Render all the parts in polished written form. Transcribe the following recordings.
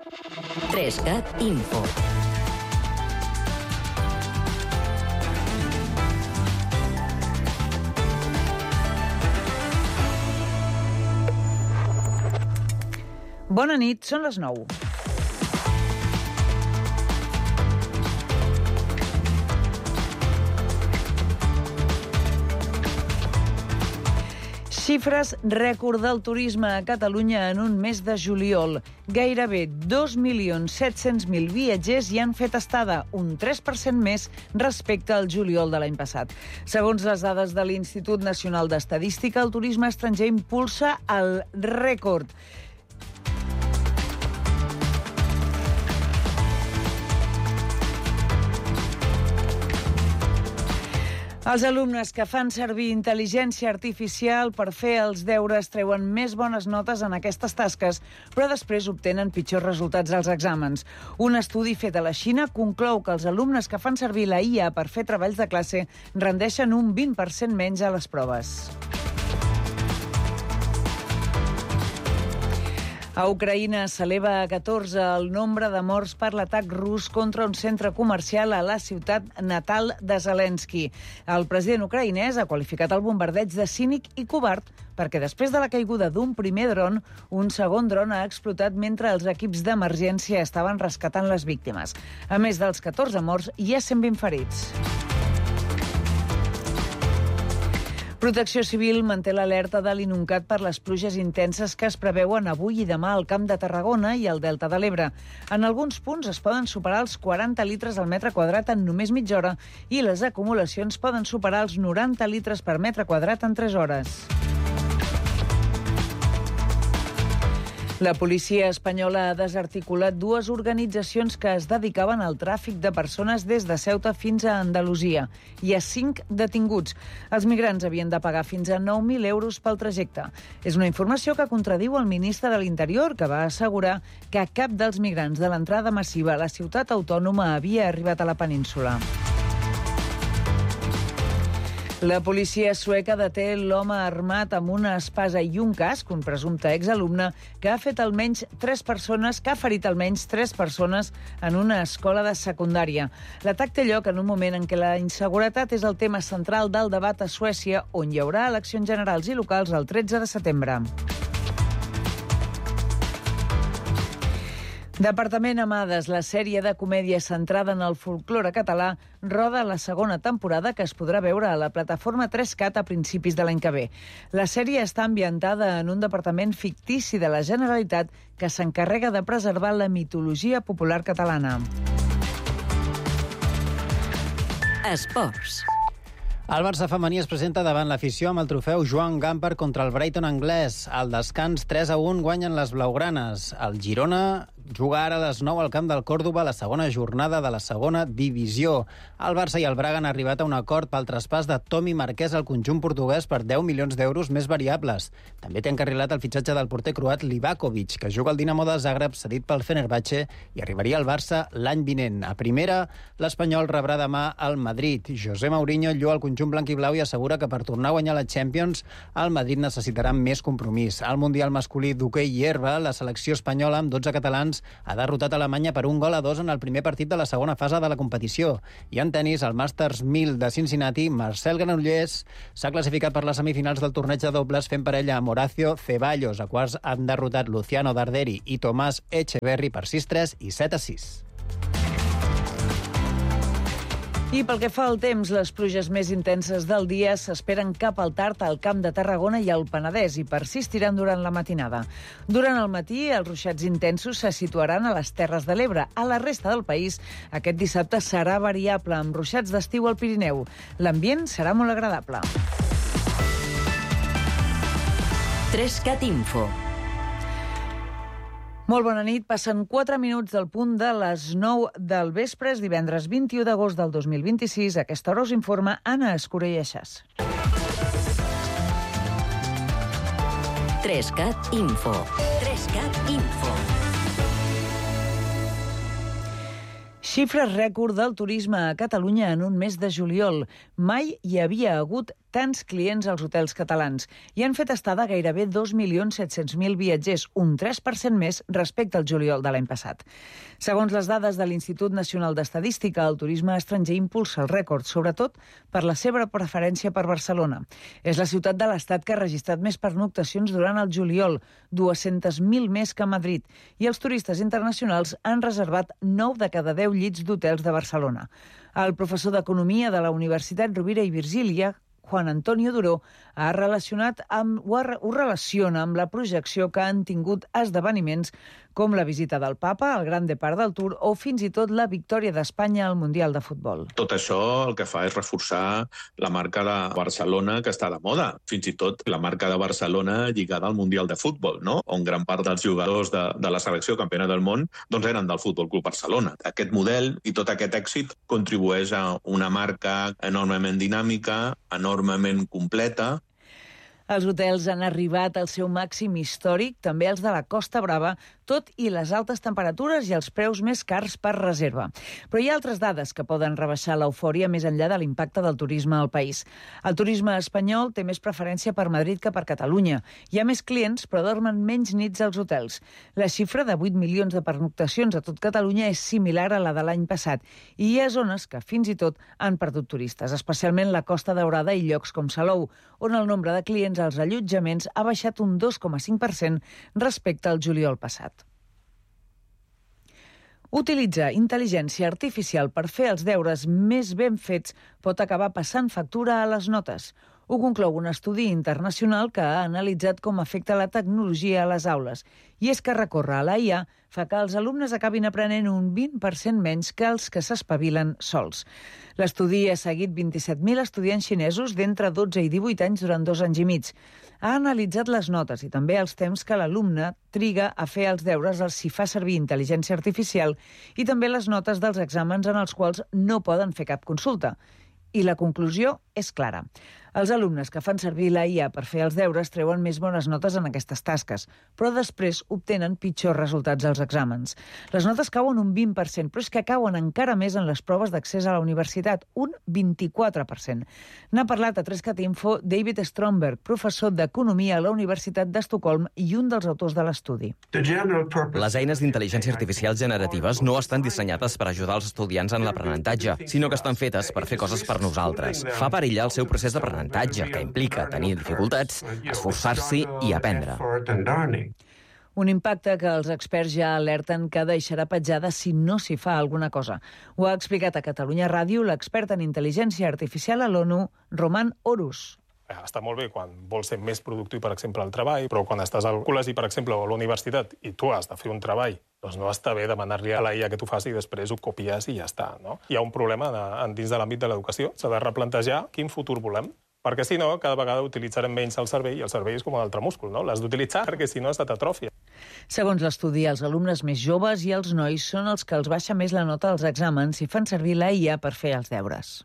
3CAT Info. Bona nit, són les 9. Xifres rècord del turisme a Catalunya en un mes de juliol. Gairebé 2.700.000 viatgers hi han fet estada, un 3% més respecte al juliol de l'any passat. Segons les dades de l'Institut Nacional d'Estadística, el turisme estranger impulsa el rècord. Els alumnes que fan servir intel·ligència artificial per fer els deures treuen més bones notes en aquestes tasques, però després obtenen pitjors resultats als exàmens. Un estudi fet a la Xina conclou que els alumnes que fan servir la IA per fer treballs de classe rendeixen un 20% menys a les proves. A Ucraïna s'eleva a 14 el nombre de morts per l'atac rus contra un centre comercial a la ciutat natal de Zelensky. El president ucraïnès ha qualificat el bombardeig de cínic i covard perquè després de la caiguda d'un primer dron, un segon dron ha explotat mentre els equips d'emergència estaven rescatant les víctimes. A més dels 14 morts, hi ha 120 ferits. Protecció Civil manté l'alerta de l'Inuncat per les pluges intenses que es preveuen avui i demà al Camp de Tarragona i al Delta de l'Ebre. En alguns punts es poden superar els 40 litres al metre quadrat en només mitja hora i les acumulacions poden superar els 90 litres per metre quadrat en 3 hores. La policia espanyola ha desarticulat 2 organitzacions que es dedicaven al tràfic de persones des de Ceuta fins a Andalusia. Hi ha 5 detinguts. Els migrants havien de pagar fins a 9.000 euros pel trajecte. És una informació que contradiu el ministre de l'Interior, que va assegurar que cap dels migrants de l'entrada massiva a la ciutat autònoma havia arribat a la península. La policia sueca deté l'home armat amb una espasa i un casc, un presumpte exalumne, que ha ferit almenys 3 persones en una escola de secundària. L'atac té lloc en un moment en què la inseguretat és el tema central del debat a Suècia, on hi haurà eleccions generals i locals el 13 de setembre. Departament Amades, la sèrie de comèdia centrada en el folklore català, roda la segona temporada que es podrà veure a la plataforma 3CAT a principis de l'any que ve. La sèrie està ambientada en un departament fictici de la Generalitat que s'encarrega de preservar la mitologia popular catalana. Esports. El Barça femení es presenta davant l'afició amb el trofeu Joan Gamper contra el Brighton anglès. Al descans 3-1 guanyen les blaugranes. El Girona juga ara a les 9 al camp del Còrdova la segona jornada de la segona divisió. El Barça i el Braga han arribat a un acord pel traspàs de Tomi Marquès al conjunt portuguès per 10 milions d'euros més variables. També té encarrilat el fitxatge del porter croat Livakovic, que juga al Dinamo de Zagreb, cedit pel Fenerbahçe, i arribaria al Barça l'any vinent. A primera, l'Espanyol rebrà demà el Madrid. José Mourinho llua el conjunt blanc i blau i assegura que per tornar a guanyar la Champions, el Madrid necessitarà més compromís. Al Mundial masculí d'hoquei i herba, la selecció espanyola, amb 12 catalans, ha derrotat Alemanya per 1-2 en el primer partit de la segona fase de la competició. I en tenis, al Masters 1000 de Cincinnati, Marcel Granollers s'ha classificat per les semifinals del torneig de dobles fent parella amb Horacio Ceballos, a quarts han derrotat Luciano Darderi i Tomàs Echeverry per 6-3 i 7-6. I pel que fa al temps, les pluges més intenses del dia s'esperen cap al tard al Camp de Tarragona i al Penedès i persistiran durant la matinada. Durant el matí, els ruixats intensos se situaran a les Terres de l'Ebre. A la resta del país, aquest dissabte serà variable, amb ruixats d'estiu al Pirineu. L'ambient serà molt agradable. 3CAT Info. Molt bona nit. Passen 4 minuts del punt de les 9 del vespre, divendres 21 d'agost del 2026. A aquesta hora us informa Anna Escura i Aixàs. 3CAT Info. 3CAT Info. Xifres rècord del turisme a Catalunya en un mes de juliol. Mai hi havia hagut tants clients als hotels catalans i han fet estada gairebé 2.700.000 viatgers, un 3% més respecte al juliol de l'any passat. Segons les dades de l'Institut Nacional d'Estadística, el turisme estranger impulsa el rècord, sobretot per la seva preferència per Barcelona. És la ciutat de l'Estat que ha registrat més pernoctacions durant el juliol, 200.000 més que Madrid, i els turistes internacionals han reservat 9 de cada 10 llits d'hotels de Barcelona. El professor d'Economia de la Universitat Rovira i Virgília, Juan Antonio Duró, ho relaciona amb la projecció que han tingut esdeveniments com la visita del Papa, el Gran Depart del Tour o fins i tot la victòria d'Espanya al Mundial de Futbol. Tot això el que fa és reforçar la marca de Barcelona, que està de moda. Fins i tot la marca de Barcelona lligada al Mundial de Futbol, no? On gran part dels jugadors de la selecció campiona del món eren del Futbol Club Barcelona. Aquest model i tot aquest èxit contribueix a una marca enormement dinàmica, enormement completa. Els hotels han arribat al seu màxim històric, també els de la Costa Brava, tot i les altes temperatures i els preus més cars per reserva. Però hi ha altres dades que poden rebaixar l'eufòria més enllà de l'impacte del turisme al país. El turisme espanyol té més preferència per Madrid que per Catalunya. Hi ha més clients, però dormen menys nits als hotels. La xifra de 8 milions de pernoctacions a tot Catalunya és similar a la de l'any passat. I hi ha zones que fins i tot han perdut turistes, especialment la Costa Daurada i llocs com Salou, on el nombre de clients als allotjaments ha baixat un 2,5% respecte al juliol passat. Utilitzar intel·ligència artificial per fer els deures més ben fets pot acabar passant factura a les notes. Ho conclou un estudi internacional que ha analitzat com afecta la tecnologia a les aules. I és que recórrer a la IA fa que els alumnes acabin aprenent un 20% menys que els que s'espavilen sols. L'estudi ha seguit 27.000 estudiants xinesos d'entre 12 i 18 anys durant 2 anys i mig. Ha analitzat les notes i també els temps que l'alumne triga a fer els deures si fa servir intel·ligència artificial i també les notes dels exàmens en els quals no poden fer cap consulta. I la conclusió és clara. Els alumnes que fan servir la IA per fer els deures treuen més bones notes en aquestes tasques, però després obtenen pitjors resultats als exàmens. Les notes cauen un 20%, però és que cauen encara més en les proves d'accés a la universitat, un 24%. N'ha parlat a 3cat Info David Stromberg, professor d'Economia a la Universitat d'Estocolm i un dels autors de l'estudi. Les eines d'intel·ligència artificial generatives no estan dissenyades per ajudar els estudiants en l'aprenentatge, sinó que estan fetes per fer coses per nosaltres. Fa perillar el seu procés d'aprenentatge, que implica tenir dificultats, esforçar-s'hi i aprendre. Un impacte que els experts ja alerten que deixarà petjada si no s'hi fa alguna cosa. Ho ha explicat a Catalunya Ràdio l'expert en intel·ligència artificial a l'ONU, Roman Horus. Està molt bé quan vols ser més productiu, per exemple, al treball, però quan estàs al col·legi, per exemple, o a la universitat, i tu has de fer un treball, doncs no està bé demanar-li a la IA que tu faci i després ho copies i ja està, no? Hi ha un problema dins de l'àmbit de l'educació. S'ha de replantejar quin futur volem, perquè si no, cada vegada utilitzarem menys el cervell, i el cervell és com un altre múscul, no? L'has d'utilitzar perquè si no es t'atrofia. Segons l'estudi, els alumnes més joves i els nois són els que els baixa més la nota als exàmens i fan servir la IA per fer els deures.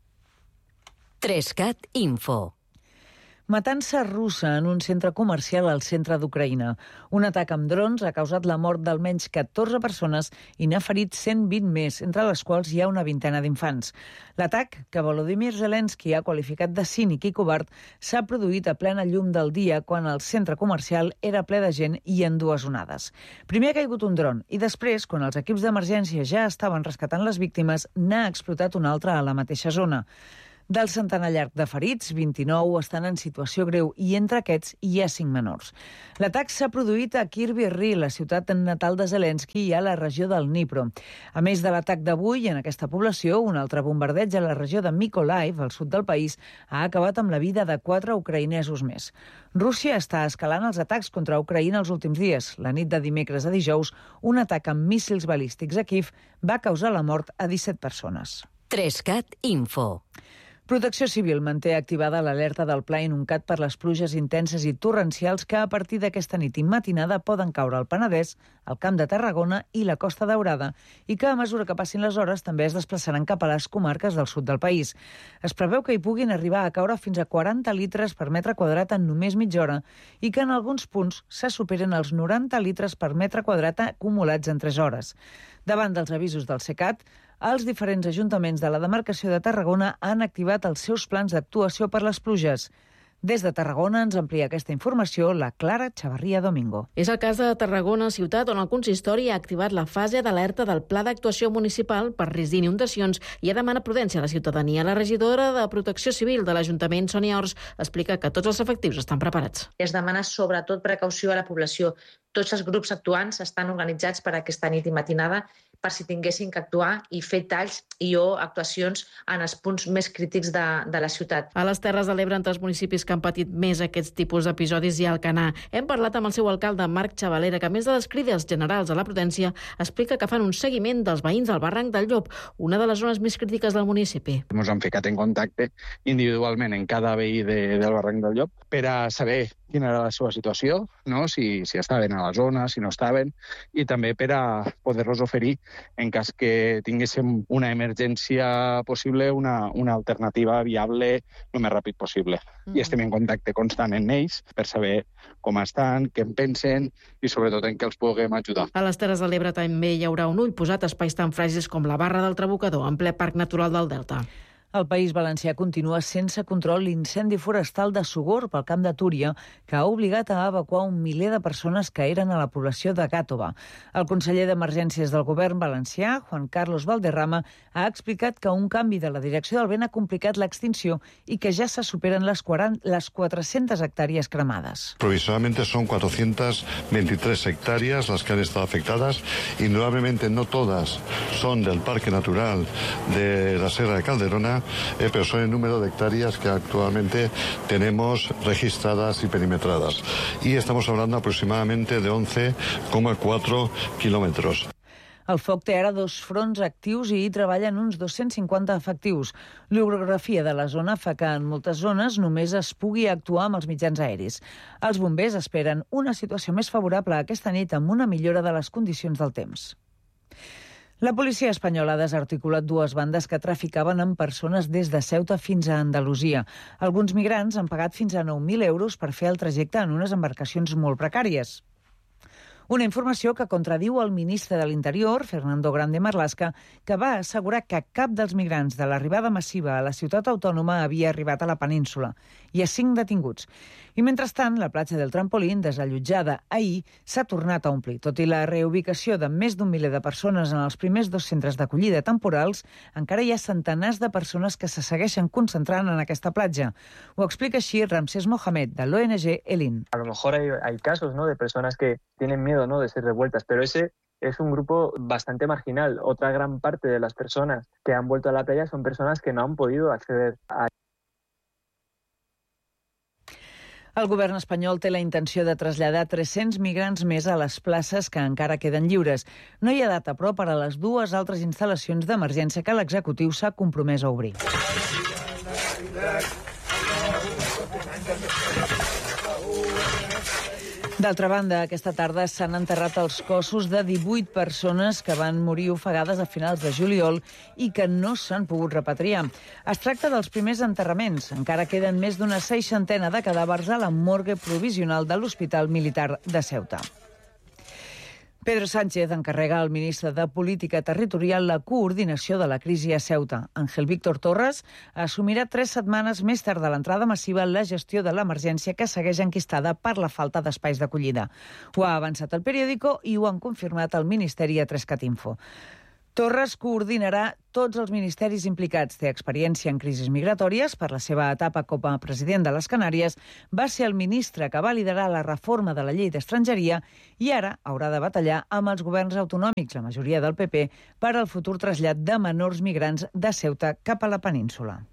3cat Info. Matança russa en un centre comercial al centre d'Ucraïna. Un atac amb drons ha causat la mort d'almenys 14 persones i n'ha ferit 120 més, entre les quals hi ha una vintena d'infants. L'atac, que Volodymyr Zelensky ha qualificat de cínic i covard, s'ha produït a plena llum del dia quan el centre comercial era ple de gent i en 2 onades. Primer ha caigut un dron i després, quan els equips d'emergència ja estaven rescatant les víctimes, n'ha explotat un altre a la mateixa zona. Del centenar llarg de ferits, 29 estan en situació greu i entre aquests hi ha 5 menors. L'atac s'ha produït a Kryvyi Rih, la ciutat natal de Zelensky, i a la regió del Dnipro. A més de l'atac d'avui, en aquesta població, un altre bombardeig a la regió de Mykolaiv, al sud del país, ha acabat amb la vida de 4 ucraïnesos més. Rússia està escalant els atacs contra Ucraïna els últims dies. La nit de dimecres a dijous, un atac amb míssils balístics a Kiev va causar la mort a 17 persones. 3cat Info. Protecció Civil manté activada l'alerta del Pla inundat per les pluges intenses i torrencials que a partir d'aquesta nit i matinada poden caure al Penedès, al Camp de Tarragona i la Costa Daurada i que a mesura que passin les hores també es desplaçaran cap a les comarques del sud del país. Es preveu que hi puguin arribar a caure fins a 40 litres per metre quadrat en només mitja hora i que en alguns punts se superen els 90 litres per metre quadrat acumulats en 3 hores. Davant dels avisos del SECAT, els diferents ajuntaments de la demarcació de Tarragona han activat els seus plans d'actuació per les pluges. Des de Tarragona ens amplia aquesta informació la Clara Chavarría Domingo. És el cas de Tarragona ciutat, on el consistori ha activat la fase d'alerta del Pla d'Actuació Municipal per risc d'inundacions i ha demanat prudència a la ciutadania. La regidora de Protecció Civil de l'Ajuntament, Sònia Ors, explica que tots els efectius estan preparats. Es demana sobretot precaució a la població. Tots els grups actuants estan organitzats per aquesta nit i matinada per si tinguessin que actuar i fer talls o actuacions en els punts més crítics de la ciutat. A les Terres de l'Ebre, entre els municipis que han patit més aquests tipus d'episodis hi ha Alcanar. Hem parlat amb el seu alcalde, Marc Chavalera, que a més de les crides generals a la prudència, explica que fan un seguiment dels veïns del barranc del Llop, una de les zones més crítiques del municipi. Ens hem ficat en contacte individualment en cada veí del barranc del Llop per a saber quina era la seva situació, no? si estaven a la zona, si no estaven, i també per a poder-los oferir, en cas que tinguéssim una emergència possible, una alternativa viable el més ràpid possible. I estem en contacte constant amb ells per saber com estan, què en pensen i sobretot en què els puguem ajudar. A les Terres de l'Ebre també hi haurà un ull posat a espais tan fràgils com la Barra del Trabucador, en ple Parc Natural del Delta. El País Valencià continua sense control l'incendi forestal de Sogorb al Camp de Túria, que ha obligat a evacuar un miler de persones que eren a la població de Gàtova. El conseller d'Emergències del govern valencià, Juan Carlos Valderrama, ha explicat que un canvi de la direcció del vent ha complicat l'extinció i que ja se superen les 400 hectàrees cremades. Provisionalmente son 423 hectáreas las que han estado afectadas. Indudablemente no todas son del Parque Natural de la Sierra de Calderona, pero son el número de hectáreas que actualmente tenemos registradas y perimetradas. Y estamos hablando aproximadamente de 11,4 kilómetros. El foc té ara 2 fronts actius i hi treballen uns 250 efectius. L'orografia de la zona fa que en moltes zones només es pugui actuar amb els mitjans aeris. Els bombers esperen una situació més favorable aquesta nit amb una millora de les condicions del temps. La policia espanyola ha desarticulat 2 bandes que traficaven amb persones des de Ceuta fins a Andalusia. Alguns migrants han pagat fins a 9.000 euros per fer el trajecte en unes embarcacions molt precàries. Una informació que contradiu el ministre de l'Interior, Fernando Grande Marlaska, que va assegurar que cap dels migrants de l'arribada massiva a la ciutat autònoma havia arribat a la península. Hi ha 5 detinguts. I mentrestant, la platja del Trampolín, desallotjada ahir, s'ha tornat a omplir. Tot i la reubicació de més d'un miler de persones en els primers 2 centres d'acollida temporals, encara hi ha centenars de persones que se segueixen concentrant en aquesta platja. Ho explica així Ramsés Mohamed, de l'ONG Elin. A lo mejor hay casos, ¿no?, de personas que tienen miedo, ¿no?, de ser revueltas, pero ese es un grupo bastante marginal. Otra gran parte de las personas que han vuelto a la playa son personas que no han podido acceder a... El govern espanyol té la intenció de traslladar 300 migrants més a les places que encara queden lliures. No hi ha data, però, per a les 2 altres instal·lacions d'emergència que l'executiu s'ha compromès a obrir. D'altra banda, aquesta tarda s'han enterrat els cossos de 18 persones que van morir ofegades a finals de juliol i que no s'han pogut repatriar. Es tracta dels primers enterraments. Encara queden més d'una 60 de cadàvers a la morgue provisional de l'Hospital Militar de Ceuta. Pedro Sánchez encarrega al ministre de Política Territorial la coordinació de la crisi a Ceuta. Ángel Víctor Torres assumirà 3 setmanes més tard de l'entrada massiva la gestió de l'emergència que segueix enquistada per la falta d'espais d'acollida. Ho ha avançat el periòdico i ho han confirmat el Ministeri a 3catinfo. Torres coordinarà tots els ministeris implicats. Té experiència en crisis migratòries. Per la seva etapa com a president de les Canàries, va ser el ministre que va liderar la reforma de la llei d'estrangeria i ara haurà de batallar amb els governs autonòmics, la majoria del PP, per al futur trasllat de menors migrants de Ceuta cap a la península.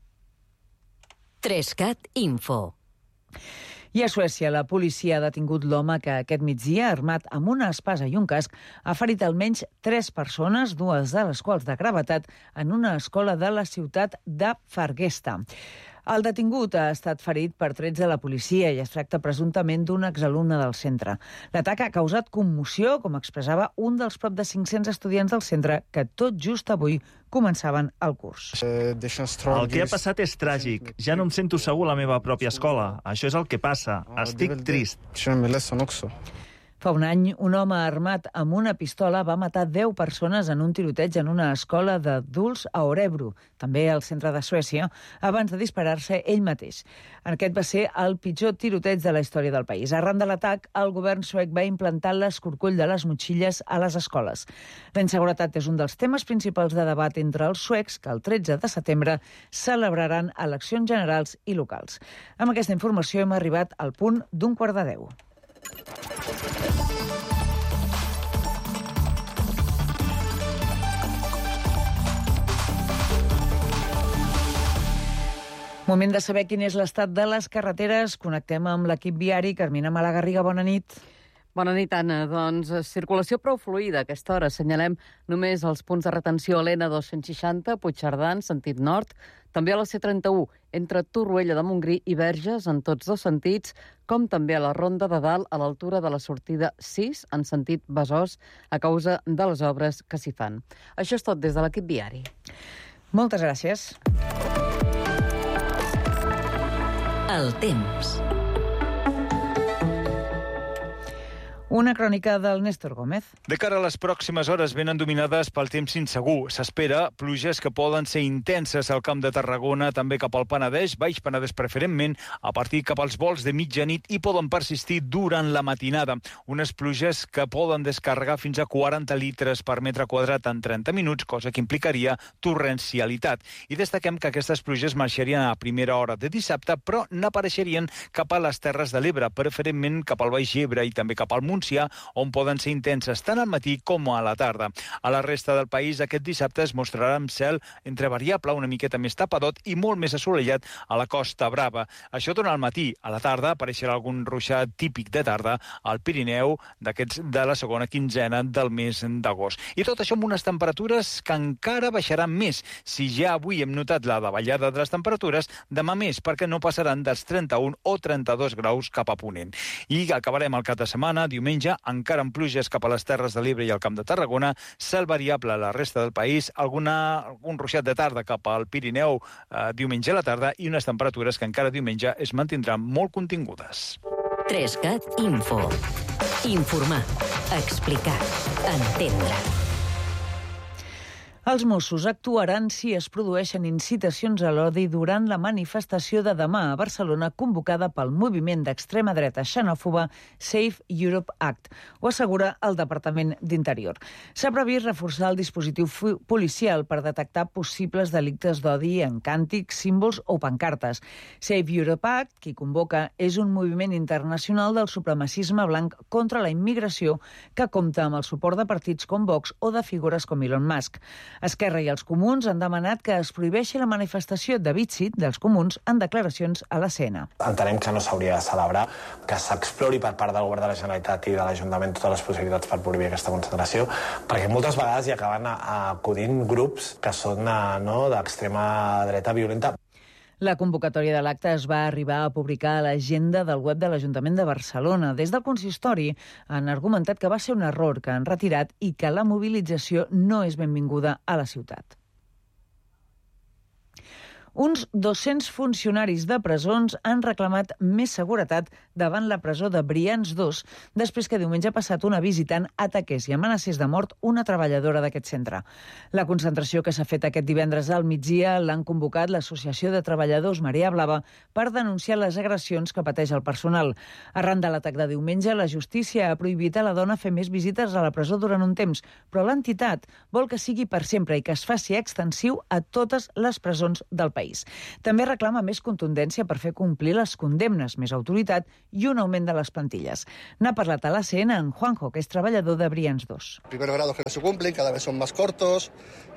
3cat Info. I a Suècia, la policia ha detingut l'home que aquest migdia, armat amb una espasa i un casc, ha ferit almenys 3 persones, 2 de les quals de gravetat, en una escola de la ciutat de Fargesta. El detingut ha estat ferit per trets de la policia i es tracta presumptament d'un exalumne del centre. L'atac ha causat commoció, com expressava un dels prop de 500 estudiants del centre que tot just avui començaven el curs. El que ha passat és tràgic. Ja no em sento segur a la meva pròpia escola. Això és el que passa. Estic trist. Fa un any, un home armat amb una pistola va matar 10 persones en un tiroteig en una escola d'adults a Örebro, també al centre de Suècia, abans de disparar-se ell mateix. Aquest va ser el pitjor tiroteig de la història del país. Arran de l'atac, el govern suec va implantar l'escorcoll de les motxilles a les escoles. La inseguretat és un dels temes principals de debat entre els suecs, que el 13 de setembre celebraran eleccions generals i locals. Amb aquesta informació hem arribat al punt d'un 9:45. Moment de saber quin és l'estat de les carreteres. Connectem amb l'equip viari. Carmina Malagarriga, bona nit. Bona nit, Anna. Doncs circulació prou fluida a aquesta hora. Assenyalem només els punts de retenció a l'N260, Puigcerdà, en sentit nord, també a la C31, entre Torroella de Montgrí i Verges, en tots dos sentits, com també a la Ronda de Dalt, a l'altura de la sortida 6, en sentit Besòs, a causa de les obres que s'hi fan. Això és tot des de l'equip viari. Moltes gràcies. El temps. Una crònica del Néstor Gómez. De cara a les pròximes hores venen dominades pel temps insegur. S'espera pluges que poden ser intenses al Camp de Tarragona, també cap al Penedès, Baix Penedès preferentment, a partir cap als volts de mitjanit i poden persistir durant la matinada. Unes pluges que poden descarregar fins a 40 litres per metre quadrat en 30 minuts, cosa que implicaria torrencialitat. I destaquem que aquestes pluges marxarien a primera hora de dissabte, però n'apareixerien cap a les Terres de l'Ebre, preferentment cap al Baix Ebre i també cap al Montsià, on poden ser intenses tant al matí com a la tarda. A la resta del país, aquest dissabte es mostrarà amb cel entre variable, una miqueta més tapadot i molt més assolellat a la Costa Brava. Això torna al matí. A la tarda apareixerà algun ruixat típic de tarda al Pirineu d'aquests de la segona quinzena del mes d'agost. I tot això amb unes temperatures que encara baixaran més. Si ja avui hem notat la davallada de les temperatures, demà més, perquè no passaran dels 31 o 32 graus cap a ponent. I acabarem el cap de setmana, diumenge, encara amb pluges cap a les Terres de l'Ebre i al Camp de Tarragona, cel variable a la resta del país, algun ruixat de tarda cap al Pirineu diumenge a la tarda i unes temperatures que encara diumenge es mantindran molt contingudes. 3CAT Info. Informar, explicar, entendre. Els Mossos actuaran si es produeixen incitacions a l'odi durant la manifestació de demà a Barcelona convocada pel moviment d'extrema dreta xenòfoba Save Europe Act. Ho assegura el Departament d'Interior. S'ha previst reforçar el dispositiu policial per detectar possibles delictes d'odi en càntics, símbols o pancartes. Save Europe Act, qui convoca, és un moviment internacional del supremacisme blanc contra la immigració que compta amb el suport de partits com Vox o de figures com Elon Musk. Esquerra i els comuns han demanat que es prohibeixi la manifestació. David Cid, dels comuns, en declaracions a la CN. Entenem que no s'hauria de celebrar, que s'explori per part del govern de la Generalitat i de l'Ajuntament totes les possibilitats per prohibir aquesta concentració, perquè moltes vegades hi acaben acudint grups que són d'extrema dreta violenta. La convocatòria de l'acte es va arribar a publicar a l'agenda del web de l'Ajuntament de Barcelona. Des del consistori han argumentat que va ser un error que han retirat i que la mobilització no és benvinguda a la ciutat. Uns 200 funcionaris de presons han reclamat més seguretat davant la presó de Brians 2 després que diumenge passat una visitant ataqués i amenacés de mort una treballadora d'aquest centre. La concentració que s'ha fet aquest divendres al migdia l'han convocat l'Associació de Treballadors Marea Blava per denunciar les agressions que pateix el personal. Arran de l'atac de diumenge, la justícia ha prohibit a la dona fer més visites a la presó durant un temps, però l'entitat vol que sigui per sempre i que es faci extensiu a totes les presons del país. També reclama més contundència per fer complir les condemnes, més autoritat i un augment de les plantilles. N'ha parlat a la CN en Juanjo, que és treballador de Brians 2. Primer grado que no se cumplen, cada vez son más cortos,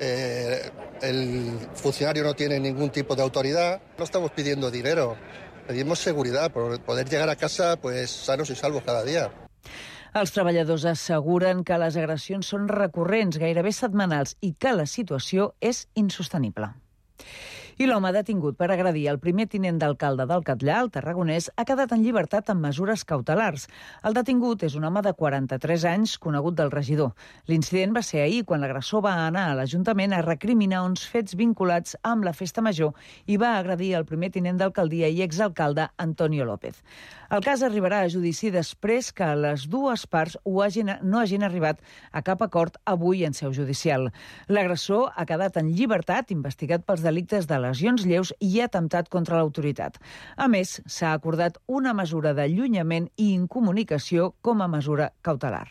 el funcionario no tiene ningún tipo de autoridad. No estamos pidiendo dinero, pedimos seguridad, por poder llegar a casa pues sanos y salvos cada día. Els treballadors asseguren que les agressions són recurrents, gairebé setmanals, i que la situació és insostenible. I l'home detingut per agredir el primer tinent d'alcalde del Catllar, el tarragonès, ha quedat en llibertat amb mesures cautelars. El detingut és un home de 43 anys, conegut del regidor. L'incident va ser ahir, quan l'agressor va anar a l'Ajuntament a recriminar uns fets vinculats amb la festa major i va agredir el primer tinent d'alcaldia i exalcalde Antonio López. El cas arribarà a judici després que les dues parts no hagin arribat a cap acord avui en seu judicial. L'agressor ha quedat en llibertat, investigat pels delictes de lesions lleus i atemptat contra l'autoritat. A més, s'ha acordat una mesura d'allunyament i incomunicació com a mesura cautelar.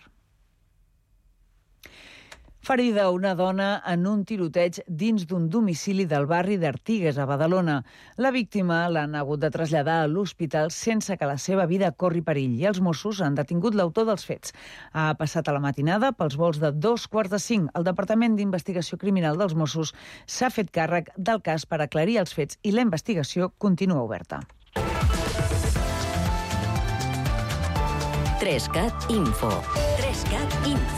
Ferida una dona en un tiroteig dins d'un domicili del barri d'Artigues, a Badalona. La víctima l'han hagut de traslladar a l'hospital sense que la seva vida corri perill i els Mossos han detingut l'autor dels fets. Ha passat a la matinada pels vols de 4:45. El Departament d'Investigació Criminal dels Mossos s'ha fet càrrec del cas per aclarir els fets i la investigació continua oberta. 3CAT Info. 3CAT Info.